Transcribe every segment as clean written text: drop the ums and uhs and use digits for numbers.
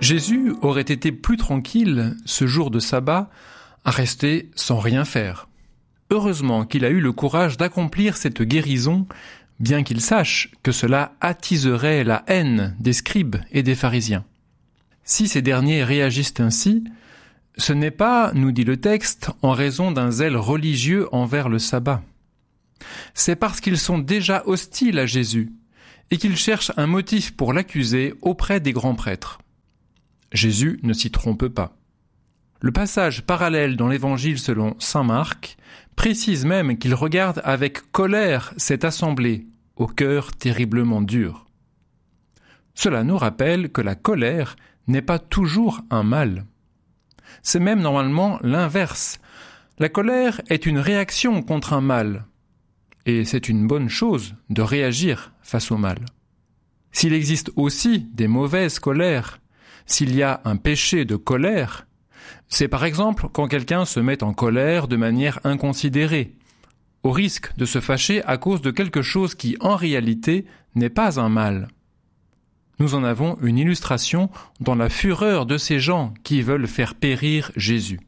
Jésus aurait été plus tranquille, ce jour de sabbat, à rester sans rien faire. Heureusement qu'il a eu le courage d'accomplir cette guérison, bien qu'il sache que cela attiserait la haine des scribes et des pharisiens. Si ces derniers réagissent ainsi, ce n'est pas, nous dit le texte, en raison d'un zèle religieux envers le sabbat. C'est parce qu'ils sont déjà hostiles à Jésus et qu'ils cherchent un motif pour l'accuser auprès des grands prêtres. Jésus ne s'y trompe pas. Le passage parallèle dans l'Évangile selon saint Marc précise même qu'il regarde avec colère cette assemblée, au cœur terriblement dur. Cela nous rappelle que la colère n'est pas toujours un mal. C'est même normalement l'inverse. La colère est une réaction contre un mal, et c'est une bonne chose de réagir face au mal. S'il existe aussi des mauvaises colères, s'il y a un péché de colère, c'est par exemple quand quelqu'un se met en colère de manière inconsidérée, au risque de se fâcher à cause de quelque chose qui, en réalité, n'est pas un mal. Nous en avons une illustration dans la fureur de ces gens qui veulent faire périr Jésus.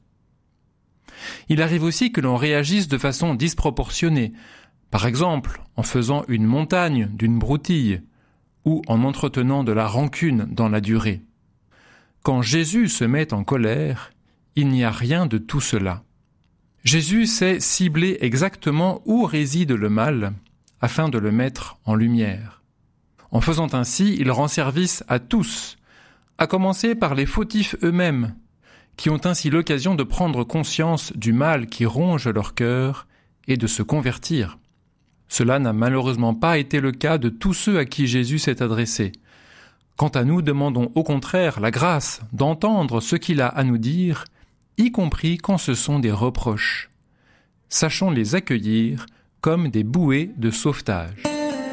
Il arrive aussi que l'on réagisse de façon disproportionnée, par exemple en faisant une montagne d'une broutille ou en entretenant de la rancune dans la durée. Quand Jésus se met en colère, il n'y a rien de tout cela. Jésus sait cibler exactement où réside le mal afin de le mettre en lumière. En faisant ainsi, il rend service à tous, à commencer par les fautifs eux-mêmes, qui ont ainsi l'occasion de prendre conscience du mal qui ronge leur cœur et de se convertir. Cela n'a malheureusement pas été le cas de tous ceux à qui Jésus s'est adressé. Quant à nous, demandons au contraire la grâce d'entendre ce qu'il a à nous dire, y compris quand ce sont des reproches. Sachons les accueillir comme des bouées de sauvetage.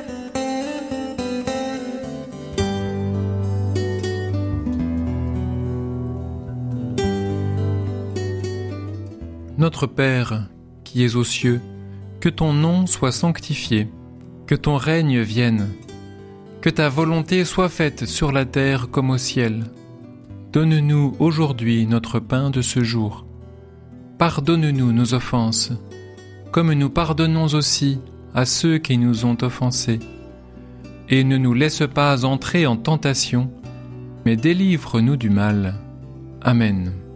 Notre Père, qui es aux cieux, que ton nom soit sanctifié, que ton règne vienne, que ta volonté soit faite sur la terre comme au ciel. Donne-nous aujourd'hui notre pain de ce jour. Pardonne-nous nos offenses, comme nous pardonnons aussi à ceux qui nous ont offensés. Et ne nous laisse pas entrer en tentation, mais délivre-nous du mal. Amen.